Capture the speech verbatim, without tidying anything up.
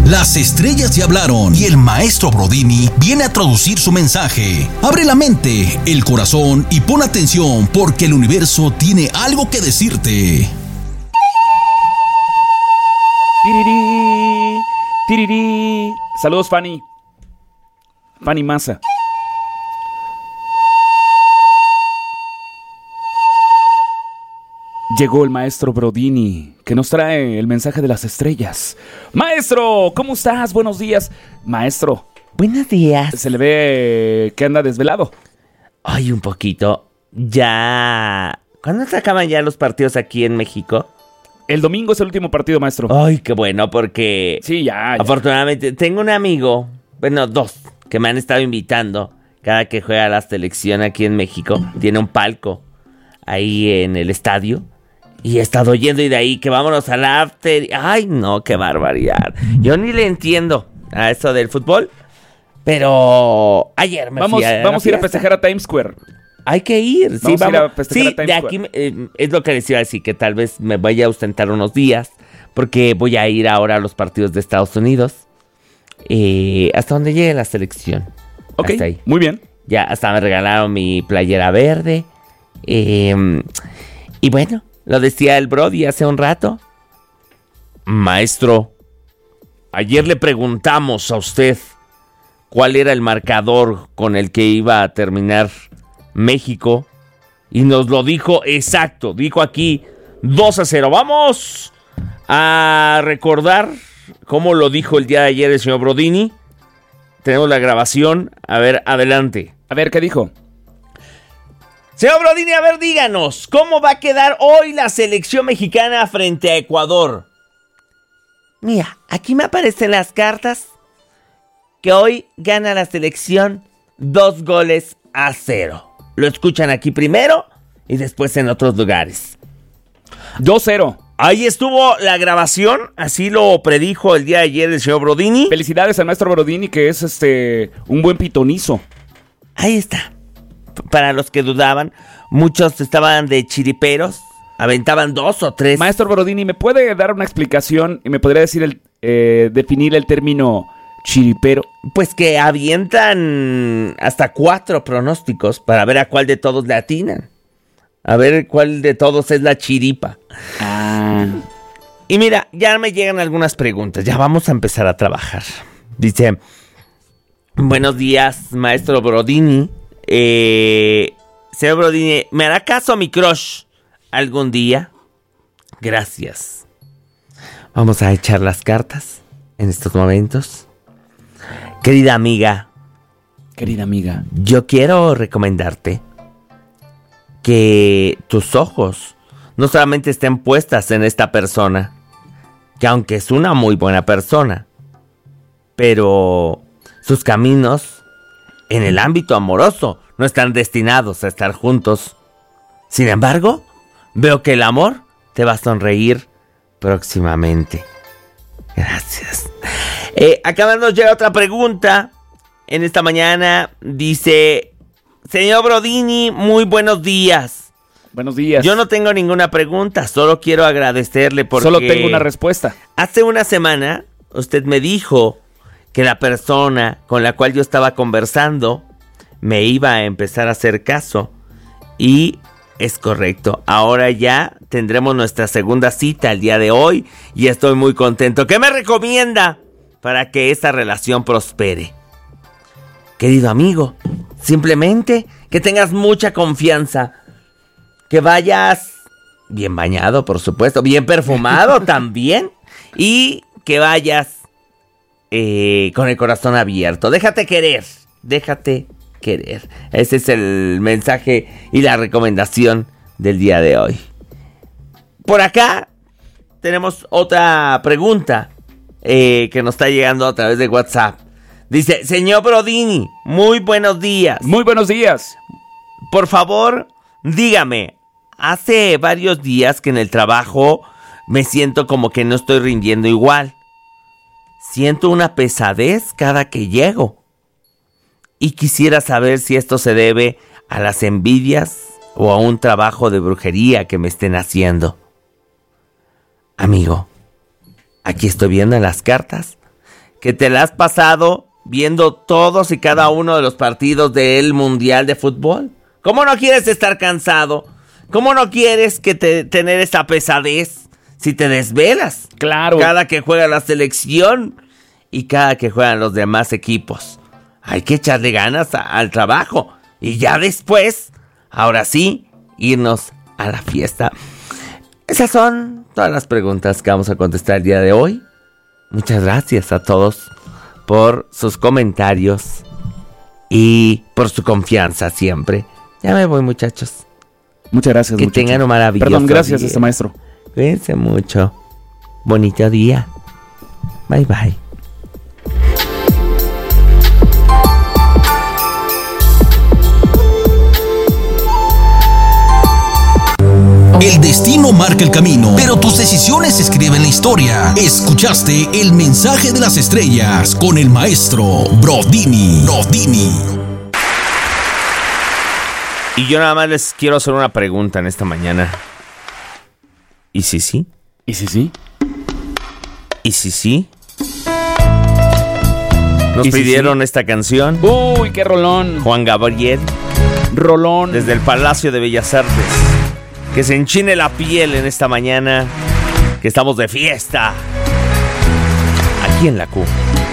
Las estrellas ya hablaron y el maestro Brodini viene a traducir su mensaje. Abre la mente, el corazón y pon atención porque el universo tiene algo que decirte. Tirirí, tirirí. Saludos, Fanny. Fanny Massa. Llegó el maestro Brodini, que nos trae el mensaje de las estrellas. Maestro, ¿cómo estás? Buenos días. Maestro. Buenos días. Se le ve que anda desvelado. Ay, un poquito. Ya... ¿Cuándo se acaban ya los partidos aquí en México? El domingo es el último partido, maestro. Ay, qué bueno, porque... Sí, ya, ya. Afortunadamente, tengo un amigo, bueno, dos, que me han estado invitando cada que juega la selección aquí en México. Tiene un palco ahí en el estadio. Y he estado yendo y de ahí que vámonos al after. Ay, no, qué barbaridad. Yo ni le entiendo a eso del fútbol. Pero ayer me vamos, fui a Vamos a ir a festejar a Times Square. Hay que ir. Sí, vamos, vamos a ir a festejar sí, a Times de aquí eh, es lo que les iba a decir, que tal vez me vaya a ausentar unos días. Porque voy a ir ahora a los partidos de Estados Unidos. Eh, hasta donde llegue la selección. Ok, hasta ahí. Muy bien. Ya hasta me regalaron mi playera verde. Eh, y bueno, lo decía el Brody hace un rato. Maestro, ayer le preguntamos a usted cuál era el marcador con el que iba a terminar México. Y nos lo dijo exacto. Dijo aquí dos a cero. Vamos a recordar cómo lo dijo el día de ayer el señor Brodini. Tenemos la grabación. A ver, adelante. A ver, ¿qué dijo? Señor Brodini, a ver, díganos, ¿cómo va a quedar hoy la selección mexicana frente a Ecuador? Mira, aquí me aparecen las cartas que hoy gana la selección dos goles a cero. Lo escuchan aquí primero y después en otros lugares. dos cero. Ahí estuvo la grabación, así lo predijo el día de ayer el señor Brodini. Felicidades al maestro Brodini, que es este un buen pitonizo. Ahí está. Para los que dudaban, muchos estaban de chiriperos, aventaban dos o tres. Maestro Brodini, ¿me puede dar una explicación y me podría decir el eh, definir el término chiripero? Pues que avientan hasta cuatro pronósticos para ver a cuál de todos le atinan. A ver cuál de todos es la chiripa. Ah. Y mira, ya me llegan algunas preguntas. Ya vamos a empezar a trabajar. Dice: buenos días, maestro Brodini. Eh, señor Brodini, ¿me hará caso a mi crush algún día? Gracias. Vamos a echar las cartas en estos momentos. Querida amiga. Querida amiga. Yo quiero recomendarte que tus ojos no solamente estén puestas en esta persona, que aunque es una muy buena persona, pero sus caminos en el ámbito amoroso no están destinados a estar juntos. Sin embargo, veo que el amor te va a sonreír próximamente. Gracias. Eh, acá nos llega otra pregunta en esta mañana. Dice: señor Brodini, muy buenos días. Buenos días. Yo no tengo ninguna pregunta, solo quiero agradecerle porque... Solo tengo una respuesta. Hace una semana usted me dijo que la persona con la cual yo estaba conversando me iba a empezar a hacer caso. Y es correcto. Ahora ya tendremos nuestra segunda cita el día de hoy y estoy muy contento. ¿Qué me recomienda para que esta relación prospere? Querido amigo, simplemente que tengas mucha confianza. Que vayas bien bañado, por supuesto, bien perfumado también. Y que vayas eh, con el corazón abierto. Déjate querer, déjate querer. Ese es el mensaje y la recomendación del día de hoy. Por acá tenemos otra pregunta eh, que nos está llegando a través de WhatsApp. Dice: señor Brodini, muy buenos días. Muy buenos días. Por favor, dígame, hace varios días que en el trabajo me siento como que no estoy rindiendo igual. Siento una pesadez cada que llego. Y quisiera saber si esto se debe a las envidias o a un trabajo de brujería que me estén haciendo. Amigo, aquí estoy viendo en las cartas que te la has pasado viendo todos y cada uno de los partidos del Mundial de Fútbol. ¿Cómo no quieres estar cansado? ¿Cómo no quieres que te, tener esa pesadez si te desvelas? Claro. Cada que juega la selección y cada que juegan los demás equipos. Hay que echarle ganas a, al trabajo. Y ya después, ahora sí, irnos a la fiesta. Esas son todas las preguntas que vamos a contestar el día de hoy. Muchas gracias a todos por sus comentarios y por su confianza siempre. Ya me voy, muchachos. Muchas gracias, Que muchacho. tengan un maravilloso Perdón, gracias, día. este maestro. Cuídense mucho. Bonito día. Bye, bye. El destino marca el camino, pero tus decisiones escriben la historia. Escuchaste el mensaje de las estrellas con el maestro Brodini. Brodini. Y yo nada más les quiero hacer una pregunta en esta mañana. ¿Y si sí? ¿Y si sí? ¿Y si sí? Nos ¿Y si pidieron esta canción. Uy, qué rolón. Juan Gabriel, Rolón. desde el Palacio de Bellas Artes. Que se enchine la piel en esta mañana, que estamos de fiesta. Aquí en la Q.